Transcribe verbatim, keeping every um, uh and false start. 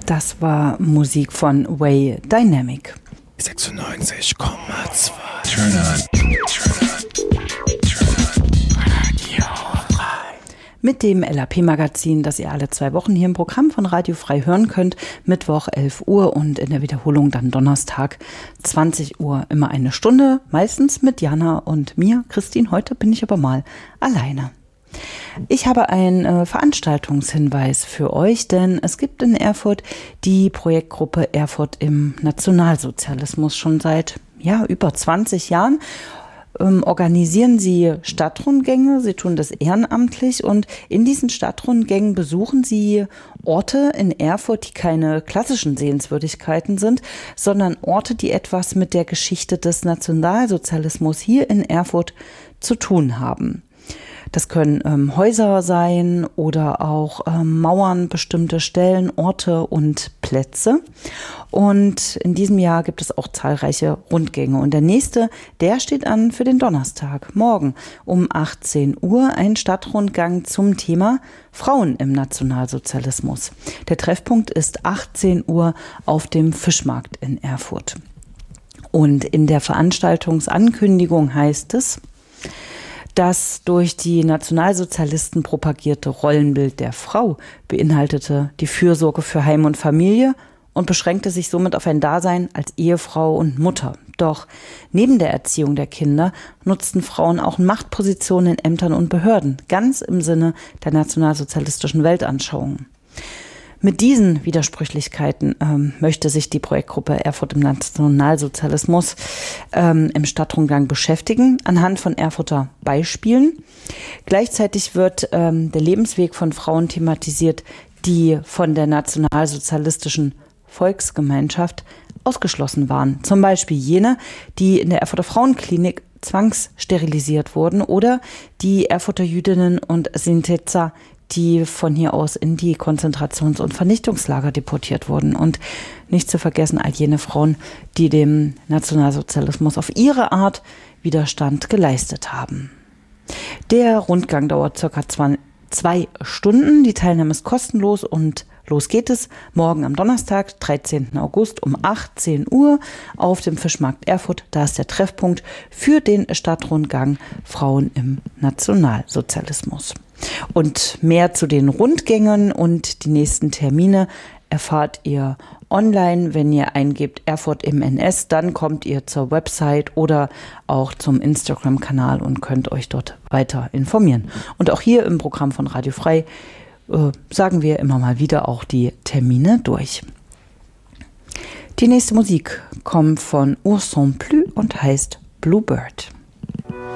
Das war Musik von Way Dynamic. sechsundneunzig Komma zwei Turn on. Turn on. Mit dem L A P-Magazin, das ihr alle zwei Wochen hier im Programm von Radio Frei hören könnt. Mittwoch elf Uhr und in der Wiederholung dann Donnerstag zwanzig Uhr. Immer eine Stunde, meistens mit Jana und mir, Christine. Heute bin ich aber mal alleine. Ich habe einen äh, Veranstaltungshinweis für euch, denn es gibt in Erfurt die Projektgruppe Erfurt im Nationalsozialismus schon seit ja, über zwanzig Jahren. Ähm, organisieren sie Stadtrundgänge, sie tun das ehrenamtlich und in diesen Stadtrundgängen besuchen sie Orte in Erfurt, die keine klassischen Sehenswürdigkeiten sind, sondern Orte, die etwas mit der Geschichte des Nationalsozialismus hier in Erfurt zu tun haben. Das können ähm, Häuser sein oder auch ähm, Mauern, bestimmte Stellen, Orte und Plätze. Und in diesem Jahr gibt es auch zahlreiche Rundgänge. Und der nächste, der steht an für den Donnerstag, morgen um achtzehn Uhr, ein Stadtrundgang zum Thema Frauen im Nationalsozialismus. Der Treffpunkt ist achtzehn Uhr auf dem Fischmarkt in Erfurt. Und in der Veranstaltungsankündigung heißt es: Das durch die Nationalsozialisten propagierte Rollenbild der Frau beinhaltete die Fürsorge für Heim und Familie und beschränkte sich somit auf ein Dasein als Ehefrau und Mutter. Doch neben der Erziehung der Kinder nutzten Frauen auch Machtpositionen in Ämtern und Behörden, ganz im Sinne der nationalsozialistischen Weltanschauung. Mit diesen Widersprüchlichkeiten ähm, möchte sich die Projektgruppe Erfurt im Nationalsozialismus ähm, im Stadtrundgang beschäftigen, anhand von Erfurter Beispielen. Gleichzeitig wird ähm, der Lebensweg von Frauen thematisiert, die von der nationalsozialistischen Volksgemeinschaft ausgeschlossen waren. Zum Beispiel jene, die in der Erfurter Frauenklinik zwangssterilisiert wurden oder die Erfurter Jüdinnen und Sintetzer, die von hier aus in die Konzentrations- und Vernichtungslager deportiert wurden. Und nicht zu vergessen all jene Frauen, die dem Nationalsozialismus auf ihre Art Widerstand geleistet haben. Der Rundgang dauert circa zwei Stunden. Die Teilnahme ist kostenlos und los geht es morgen am Donnerstag, dreizehnten August um achtzehn Uhr auf dem Fischmarkt Erfurt. Da ist der Treffpunkt für den Stadtrundgang Frauen im Nationalsozialismus. Und mehr zu den Rundgängen und die nächsten Termine erfahrt ihr online, wenn ihr eingebt Erfurt im N S, dann kommt ihr zur Website oder auch zum Instagram-Kanal und könnt euch dort weiter informieren. Und auch hier im Programm von Radio Frei äh, sagen wir immer mal wieder auch die Termine durch. Die nächste Musik kommt von Ours Sans Plus und heißt Bluebird.